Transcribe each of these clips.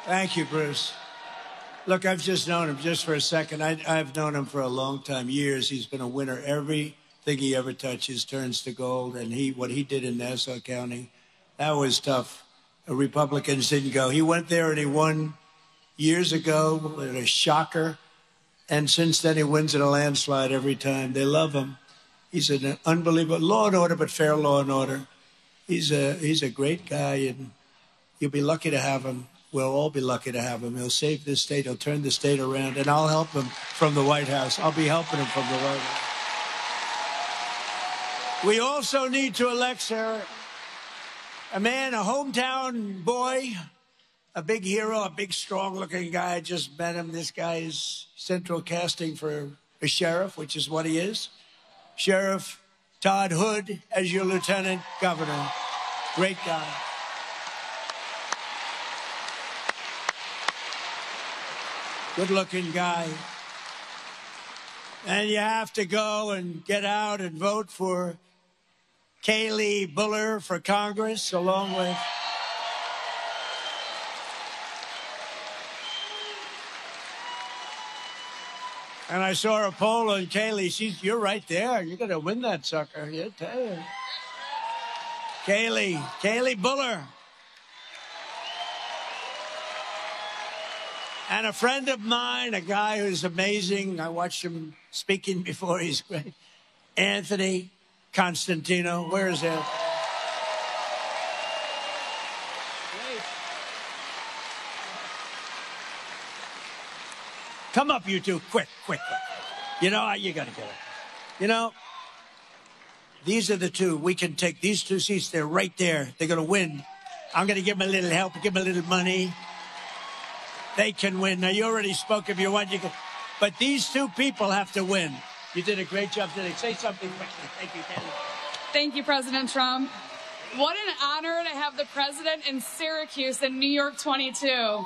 Thank you, Bruce. Look, I've just known him just for a second. I've known him for a long time, years. He's been a winner. Everything he ever touches turns to gold. And what he did in Nassau County, that was tough. The Republicans didn't go. He went there and he won years ago with a shocker. And since then, he wins in a landslide every time. They love him. He's an unbelievable law and order, but fair law and order. He's a great guy, and you'll be lucky to have him. We'll all be lucky to have him. He'll save this state. He'll turn the state around, and I'll help him from the White House. I'll be helping him from the White House. We also need to elect, Sarah, a man, a hometown boy, a big hero, a big, strong-looking guy. I just met him. This guy is central casting for a sheriff, which is what he is. Sheriff Todd Hood as your lieutenant governor. Great guy. Good-looking guy. And you have to go and get out and vote for Kaylee Buller for Congress, along with and I saw a poll on Kaylee. You're right there. You're going to win that sucker. You tell you. Kaylee Buller. And a friend of mine, a guy who's amazing. I watched him speaking before. He's great. Anthony Constantino. Where is that? Come up, you two. Quick. You know, you got to get it. You know, these are the two. We can take these two seats. They're right there. They're going to win. I'm going to give them a little help, give them a little money. They can win. Now, you already spoke. If you want, you can. But these two people have to win. You did a great job today. Say something quickly. Thank you, Kelly. Thank you, President Trump. What an honor to have the president in Syracuse in New York 22. Woo!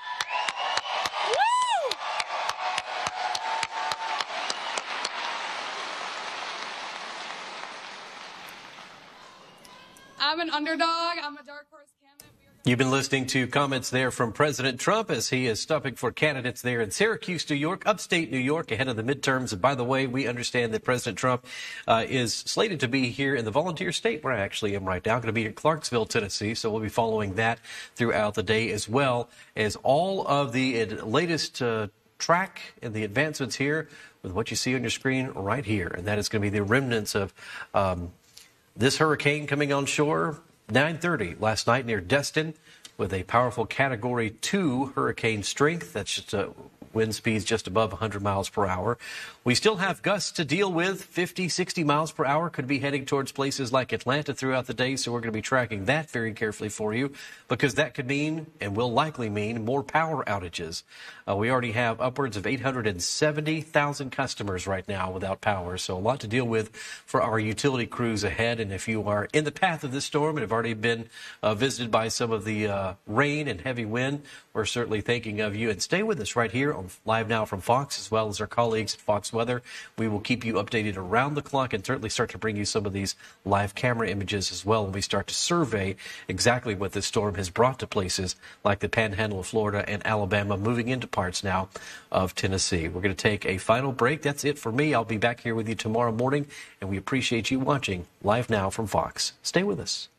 I'm an underdog. I'm a dark horse candidate. You've been listening to comments there from President Trump as he is stopping for candidates there in Syracuse, New York, upstate New York, ahead of the midterms. And by the way, we understand that President Trump is slated to be here in the volunteer state where I actually am right now. I'm going to be in Clarksville, Tennessee. So we'll be following that throughout the day, as well as all of the latest track and the advancements here with what you see on your screen right here. And that is going to be the remnants of this hurricane coming on shore. 9:30 last night near Destin with a powerful Category 2 hurricane strength. That's just wind speeds just above 100 miles per hour. We still have gusts to deal with. 50, 60 miles per hour could be heading towards places like Atlanta throughout the day. So we're going to be tracking that very carefully for you, because that could mean, and will likely mean, more power outages. We already have upwards of 870,000 customers right now without power. So a lot to deal with for our utility crews ahead. And if you are in the path of this storm and have already been visited by some of the rain and heavy wind, we're certainly thinking of you. And stay with us right here on Live Now from Fox, as well as our colleagues at Fox Weather. We will keep you updated around the clock and certainly start to bring you some of these live camera images as well when we start to survey exactly what this storm has brought to places like the Panhandle of Florida and Alabama, moving into parts now of Tennessee. We're going to take a final break. That's it for me. I'll be back here with you tomorrow morning, and we appreciate you watching Live Now from Fox. Stay with us.